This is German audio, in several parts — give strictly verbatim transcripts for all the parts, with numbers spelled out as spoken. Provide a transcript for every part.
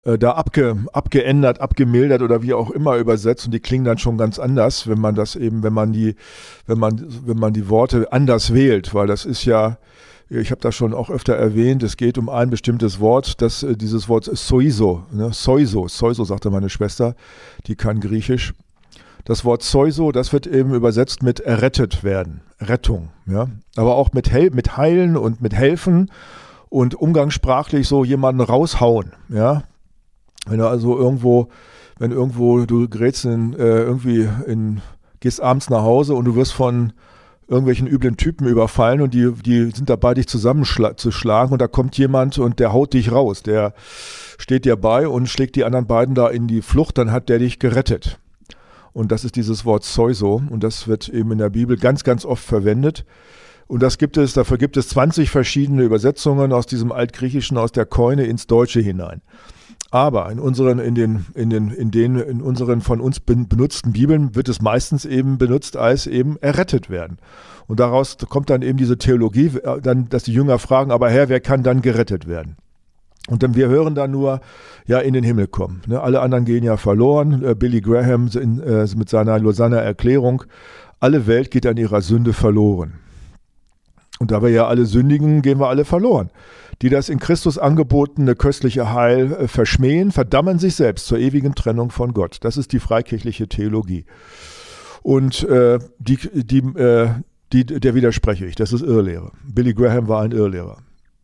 äh, da abge, abgeändert, abgemildert oder wie auch immer übersetzt und die klingen dann schon ganz anders, wenn man das eben, wenn man die, wenn man, wenn man die Worte anders wählt, weil das ist ja, ich habe das schon auch öfter erwähnt, es geht um ein bestimmtes Wort, das, dieses Wort Soizo, ne? Soizo, Soizo sagte meine Schwester, die kann Griechisch. Das Wort Soizo, das wird eben übersetzt mit errettet werden, Rettung, ja, aber auch mit, Hel- mit heilen und mit helfen und umgangssprachlich so jemanden raushauen, ja. Wenn du also irgendwo, wenn irgendwo, du gerätst in, äh, irgendwie in, gehst abends nach Hause und du wirst von irgendwelchen üblen Typen überfallen und die, die sind dabei, dich zusammenzuschlagen und da kommt jemand und der haut dich raus, der steht dir bei und schlägt die anderen beiden da in die Flucht, dann hat der dich gerettet. Und das ist dieses Wort Soizo und das wird eben in der Bibel ganz, ganz oft verwendet. Und das gibt es, dafür gibt es zwanzig verschiedene Übersetzungen aus diesem Altgriechischen, aus der Koine ins Deutsche hinein. Aber in unseren, in den, in den, in den, in unseren von uns benutzten Bibeln wird es meistens eben benutzt als eben errettet werden. Und daraus kommt dann eben diese Theologie, dann, dass die Jünger fragen, aber Herr, wer kann dann gerettet werden? Und dann wir hören dann nur, ja, in den Himmel kommen. Ne? Alle anderen gehen ja verloren. Äh, Billy Graham in, äh, mit seiner Lausanner Erklärung, alle Welt geht an ihrer Sünde verloren. Und da wir ja alle sündigen, gehen wir alle verloren. Die das in Christus angebotene köstliche Heil äh, verschmähen, verdammen sich selbst zur ewigen Trennung von Gott. Das ist die freikirchliche Theologie. Und äh, die, die, äh, die, der widerspreche ich, das ist Irrlehre. Billy Graham war ein Irrlehrer.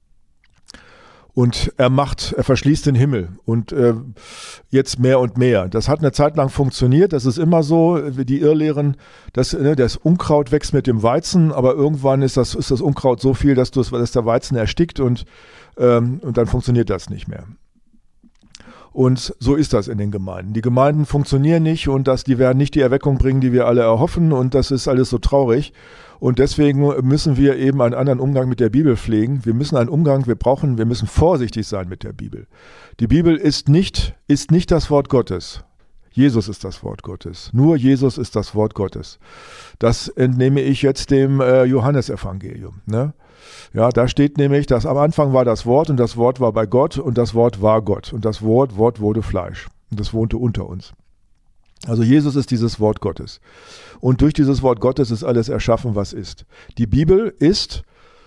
Und er macht, er verschließt den Himmel und äh, jetzt mehr und mehr. Das hat eine Zeit lang funktioniert, das ist immer so, wie die Irrlehren, dass, ne, das Unkraut wächst mit dem Weizen, aber irgendwann ist das, ist das Unkraut so viel, dass, dass der Weizen erstickt und, ähm, und dann funktioniert das nicht mehr. Und so ist das in den Gemeinden. Die Gemeinden funktionieren nicht und das, die werden nicht die Erweckung bringen, die wir alle erhoffen und das ist alles so traurig. Und deswegen müssen wir eben einen anderen Umgang mit der Bibel pflegen. Wir müssen einen Umgang, wir brauchen, wir müssen vorsichtig sein mit der Bibel. Die Bibel ist nicht, ist nicht das Wort Gottes. Jesus ist das Wort Gottes. Nur Jesus ist das Wort Gottes. Das entnehme ich jetzt dem äh, Johannesevangelium. Ne? Ja, da steht nämlich, dass am Anfang war das Wort und das Wort war bei Gott und das Wort war Gott. Und das Wort, Wort wurde Fleisch. Und das wohnte unter uns. Also Jesus ist dieses Wort Gottes. Und durch dieses Wort Gottes ist alles erschaffen, was ist. Die Bibel ist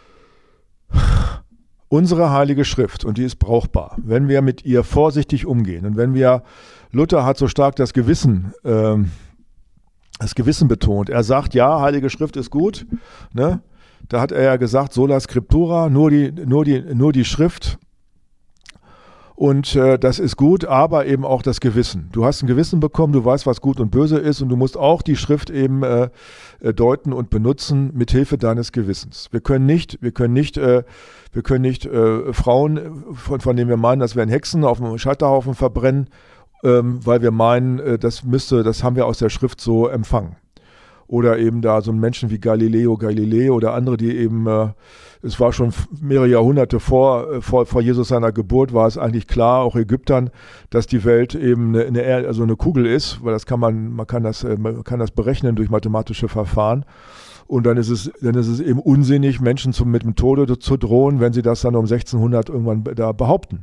unsere heilige Schrift und die ist brauchbar, wenn wir mit ihr vorsichtig umgehen. Und wenn wir, Luther hat so stark das Gewissen, ähm, das Gewissen betont. Er sagt, ja, heilige Schrift ist gut. Ne? Da hat er ja gesagt, sola scriptura, nur die, nur die, nur die Schrift. Und äh, das ist gut, aber eben auch das Gewissen. Du hast ein Gewissen bekommen, du weißt, was gut und böse ist und du musst auch die Schrift eben äh, deuten und benutzen mit Hilfe deines Gewissens. Wir können nicht, wir können nicht, äh, wir können nicht äh, Frauen, von, von denen wir meinen, das wären Hexen, auf dem Scheiterhaufen verbrennen, ähm, weil wir meinen, äh, das müsste, das haben wir aus der Schrift so empfangen. Oder eben da so Menschen wie Galileo Galilei oder andere, die eben, äh, es war schon mehrere Jahrhunderte vor, vor, vor Jesus seiner Geburt, war es eigentlich klar, auch Ägyptern, dass die Welt eben eine, eine, also eine Kugel ist, weil das kann man, man kann das, man kann das berechnen durch mathematische Verfahren. Und dann ist es, dann ist es eben unsinnig, Menschen zum, mit dem Tode zu drohen, wenn sie das dann um sechzehnhundert irgendwann da behaupten.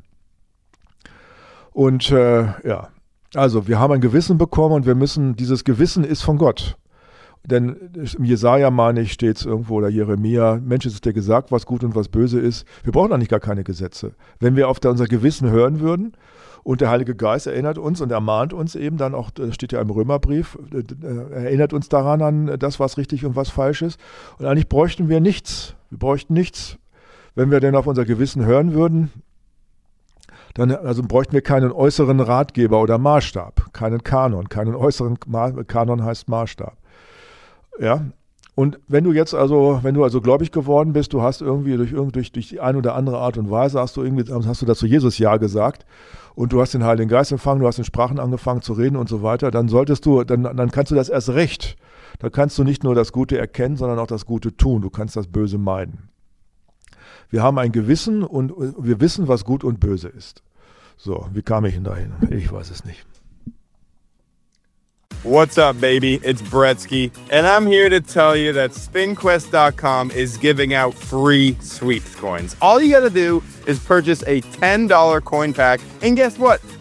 Und äh, ja, also wir haben ein Gewissen bekommen und wir müssen, dieses Gewissen ist von Gott. Denn im Jesaja, meine ich, steht es irgendwo, oder Jeremia, Mensch, es ist dir gesagt, was gut und was böse ist. Wir brauchen eigentlich gar keine Gesetze. Wenn wir auf unser Gewissen hören würden und der Heilige Geist erinnert uns und ermahnt uns eben dann auch, das steht ja im Römerbrief, erinnert uns daran an das, was richtig und was falsch ist. Und eigentlich bräuchten wir nichts. Wir bräuchten nichts. Wenn wir denn auf unser Gewissen hören würden, dann also bräuchten wir keinen äußeren Ratgeber oder Maßstab, keinen Kanon. Keinen äußeren Ma- Kanon heißt Maßstab. Ja, und wenn du jetzt also, wenn du also gläubig geworden bist, du hast irgendwie durch, durch, durch die eine oder andere Art und Weise, hast du irgendwie, hast du dazu Jesus Ja gesagt und du hast den Heiligen Geist empfangen, du hast in Sprachen angefangen zu reden und so weiter, dann solltest du, dann, dann kannst du das erst recht. Da kannst du nicht nur das Gute erkennen, sondern auch das Gute tun. Du kannst das Böse meiden. Wir haben ein Gewissen und wir wissen, was gut und böse ist. So, wie kam ich denn dahin? Ich weiß es nicht. What's up, baby? It's Bretsky, and I'm here to tell you that spin quest dot com is giving out free sweeps coins. All you gotta do is purchase a ten dollar coin pack, and guess what?